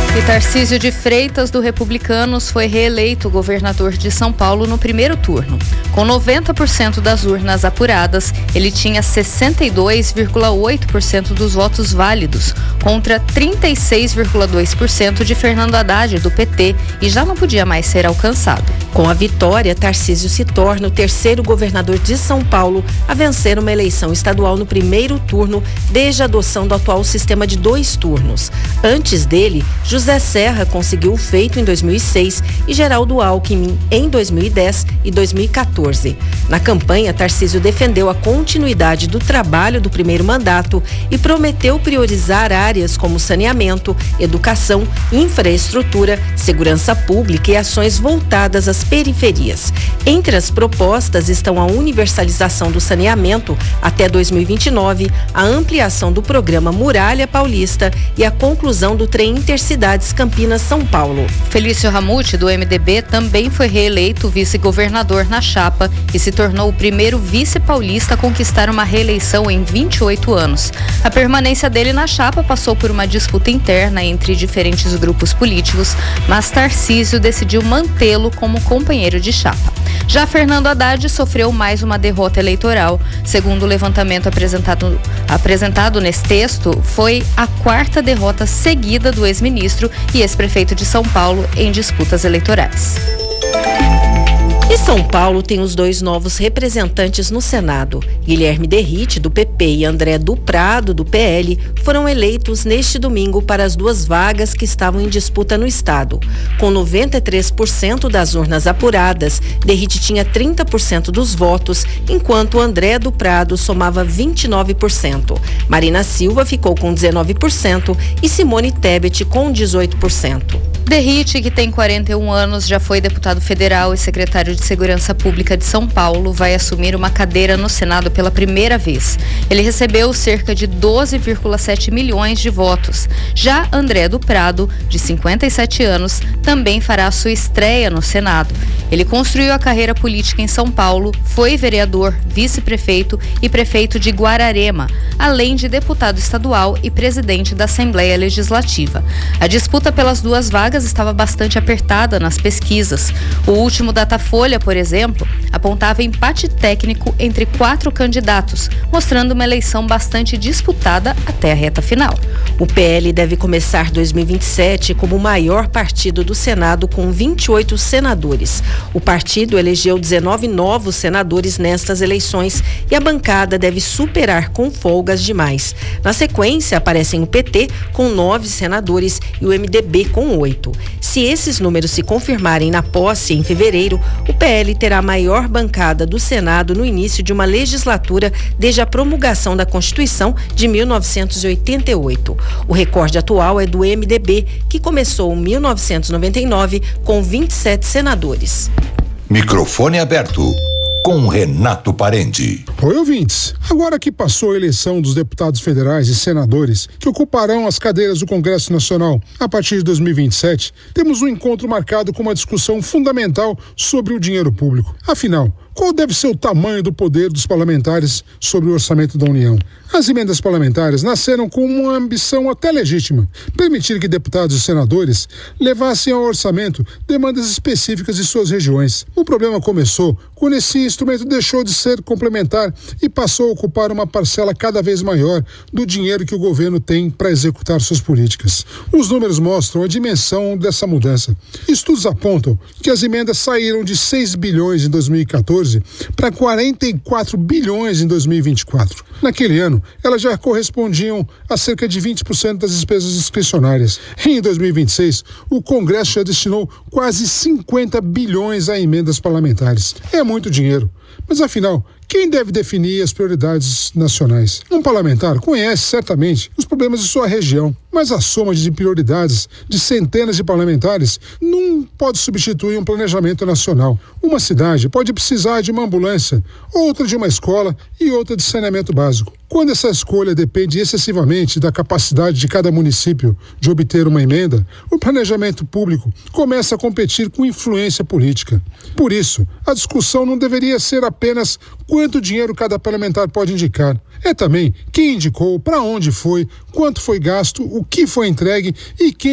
E Tarcísio de Freitas, do Republicanos, foi reeleito governador de São Paulo no primeiro turno. Com 90% das urnas apuradas, ele tinha 62,8% dos votos válidos, contra 36,2% de Fernando Haddad, do PT, e já não podia mais ser alcançado. Com a vitória, Tarcísio se torna o terceiro governador de São Paulo a vencer uma eleição estadual no primeiro turno desde a adoção do atual sistema de 2 turnos. Antes dele, José Serra conseguiu o feito em 2006 e Geraldo Alckmin em 2010 e 2014. Na campanha, Tarcísio defendeu a continuidade do trabalho do primeiro mandato e prometeu priorizar áreas como saneamento, educação, infraestrutura, segurança pública e ações voltadas às periferias. Entre as propostas estão a universalização do saneamento até 2029, a ampliação do programa Muralha Paulista e a conclusão do trem Intercidades Campinas-São Paulo. Felício Ramute, do MDB, também foi reeleito vice-governador na chapa e se tornou o primeiro vice-paulista a conquistar uma reeleição em 28 anos. A permanência dele na chapa passou por uma disputa interna entre diferentes grupos políticos, mas Tarcísio decidiu mantê-lo como companheiro de chapa. Já Fernando Haddad sofreu mais uma derrota eleitoral. Segundo o levantamento apresentado nesse texto, foi a 4ª derrota seguida do ex-ministro e ex-prefeito de São Paulo em disputas eleitorais. E São Paulo tem os 2 novos representantes no Senado. Guilherme Derrite, do PP, e André do Prado, do PL, foram eleitos neste domingo para as 2 vagas que estavam em disputa no estado. Com 93% das urnas apuradas, Derrite tinha 30% dos votos, enquanto André do Prado somava 29%. Marina Silva ficou com 19% e Simone Tebet com 18%. Derrite, que tem 41 anos, já foi deputado federal e secretário de Segurança Pública de São Paulo, vai assumir uma cadeira no Senado pela primeira vez. Ele recebeu cerca de 12,7 milhões de votos. Já André do Prado, de 57 anos, também fará sua estreia no Senado. Ele construiu a carreira política em São Paulo, foi vereador, vice-prefeito e prefeito de Guararema, além de deputado estadual e presidente da Assembleia Legislativa. A disputa pelas 2 vagas estava bastante apertada nas pesquisas. O último Datafolha, por exemplo, apontava empate técnico entre 4 candidatos, mostrando uma eleição bastante disputada até a reta final. O PL deve começar 2027 como o maior partido do Senado, com 28 senadores. O partido elegeu 19 novos senadores nestas eleições e a bancada deve superar com folgas demais. Na sequência, aparecem o PT com 9 senadores e o MDB com 8. Se esses números se confirmarem na posse em fevereiro, o PL terá a maior bancada do Senado no início de uma legislatura desde a promulgação da Constituição de 1988. O recorde atual é do MDB, que começou em 1999 com 27 senadores. Microfone aberto com Renato Parente. Oi, ouvintes. Agora que passou a eleição dos deputados federais e senadores que ocuparão as cadeiras do Congresso Nacional a partir de 2027, temos um encontro marcado com uma discussão fundamental sobre o dinheiro público. Afinal, qual deve ser o tamanho do poder dos parlamentares sobre o orçamento da União? As emendas parlamentares nasceram com uma ambição até legítima: permitir que deputados e senadores levassem ao orçamento demandas específicas de suas regiões. O problema começou quando esse instrumento deixou de ser complementar e passou a ocupar uma parcela cada vez maior do dinheiro que o governo tem para executar suas políticas. Os números mostram a dimensão dessa mudança. Estudos apontam que as emendas saíram de 6 bilhões em 2014 para 44 bilhões em 2024. Naquele ano, elas já correspondiam a cerca de 20% das despesas discricionárias. Em 2026, o Congresso já destinou quase 50 bilhões a emendas parlamentares. É muito dinheiro. Mas, afinal, quem deve definir as prioridades nacionais? Um parlamentar conhece, certamente, os problemas de sua região, mas a soma de prioridades de centenas de parlamentares não pode substituir um planejamento nacional. Uma cidade pode precisar de uma ambulância, outra de uma escola e outra de saneamento básico. Quando essa escolha depende excessivamente da capacidade de cada município de obter uma emenda, o planejamento público começa a competir com influência política. Por isso, a discussão não deveria ser apenas quanto dinheiro cada parlamentar pode indicar. É também quem indicou, para onde foi, quanto foi gasto, o que foi entregue e quem